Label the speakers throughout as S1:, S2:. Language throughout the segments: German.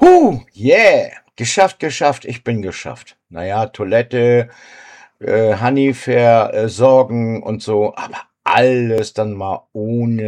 S1: Yeah, geschafft, geschafft, ich bin geschafft. Naja, Toilette, Honey versorgen und so, aber alles dann mal ohne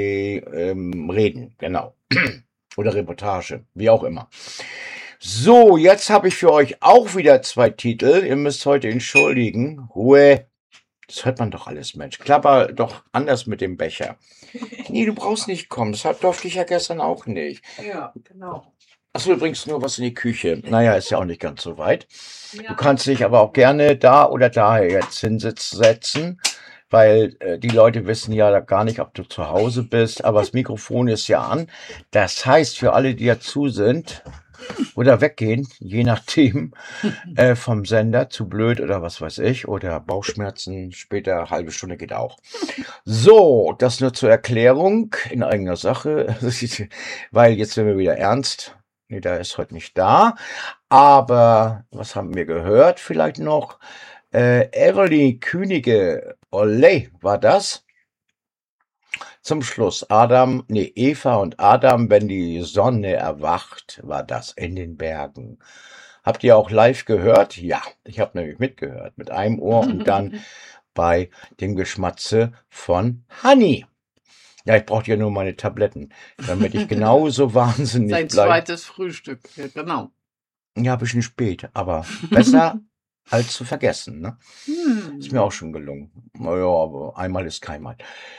S1: Reden, genau. Oder Reportage, wie auch immer. So, jetzt habe ich für euch auch wieder 2 Titel. Ihr müsst heute entschuldigen. Ruhe. Das hört man doch alles, Mensch. Klapper doch anders mit dem Becher. Nee, du brauchst nicht kommen. Das durfte ich ja gestern auch nicht.
S2: Ja, genau.
S1: Achso, du bringst nur was in die Küche. Naja, ist ja auch nicht ganz so weit. Du
S2: Ja.
S1: kannst dich aber auch gerne da oder da jetzt hinsetzen, weil die Leute wissen ja gar nicht, ob du zu Hause bist, aber das Mikrofon ist ja an. Das heißt, für alle, die dazu sind oder weggehen, je nachdem, vom Sender, zu blöd oder was weiß ich, oder Bauchschmerzen, später halbe Stunde geht auch. So, das nur zur Erklärung in eigener Sache, weil jetzt werden wir wieder ernst. Nee, der ist heute nicht da. Aber was haben wir gehört? Vielleicht noch Evelyn Könige, Olé, war das? Zum Schluss Eva und Adam, wenn die Sonne erwacht, war das in den Bergen. Habt ihr auch live gehört? Ja, ich habe nämlich mitgehört mit einem Ohr und dann bei dem Geschmatze von Honey. Ja, ich brauchte ja nur meine Tabletten, damit ich genauso wahnsinnig
S2: Sein
S1: bleibe.
S2: zweites Frühstück, ja, genau.
S1: Ja, ein bisschen spät, aber besser als zu vergessen, ne? Ist mir
S2: Hm.
S1: auch schon gelungen. Naja, aber einmal ist keinmal.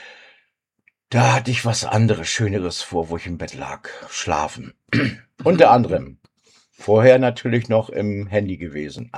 S1: Da hatte ich was anderes, Schöneres vor, wo ich im Bett lag, schlafen. Unter anderem. Vorher natürlich noch im Handy gewesen,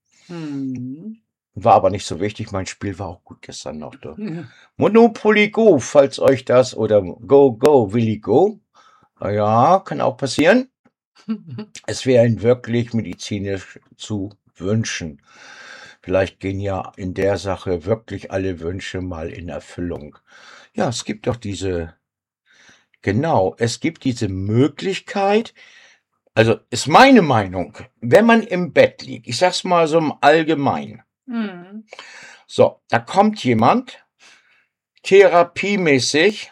S2: Hm.
S1: War aber nicht so wichtig, mein Spiel war auch gut gestern noch. Du.
S2: Ja.
S1: Monopoly Go, falls euch das, oder Go, Go, Willy Go. Ja, kann auch passieren. Es wäre Ihnen wirklich medizinisch zu wünschen. Vielleicht gehen ja in der Sache wirklich alle Wünsche mal in Erfüllung. Ja, es gibt doch es gibt diese Möglichkeit, also ist meine Meinung, wenn man im Bett liegt, ich sag's mal so im Allgemeinen,
S2: Hm.
S1: so, da kommt jemand, therapiemäßig,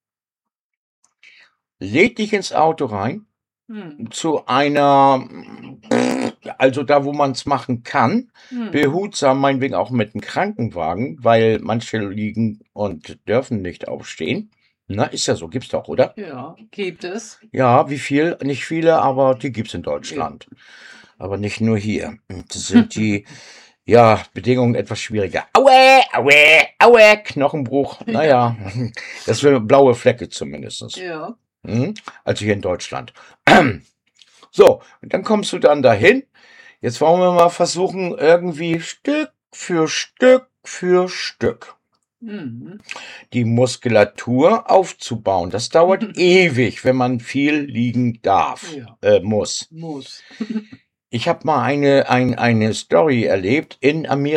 S1: lädt dich ins Auto rein,
S2: Hm.
S1: zu einer, also da, wo man es machen kann,
S2: Hm.
S1: behutsam, meinetwegen auch mit einem Krankenwagen, weil manche liegen und dürfen nicht aufstehen. Na, ist ja so, gibt's doch, oder?
S2: Ja, gibt es.
S1: Ja, wie viel? Nicht viele, aber die gibt's in Deutschland. Aber nicht nur hier. Das sind die, ja, Bedingungen etwas schwieriger. Aue, aue, aue, Knochenbruch. Naja, das sind blaue Flecke zumindest.
S2: Ja.
S1: Also hier in Deutschland. So, und dann kommst du dann dahin. Jetzt wollen wir mal versuchen, irgendwie Stück für Stück für Stück
S2: Hm.
S1: die Muskulatur aufzubauen. Das dauert ewig, wenn man viel liegen darf, muss.
S2: Muss.
S1: Ich habe mal eine Story erlebt in Amerika.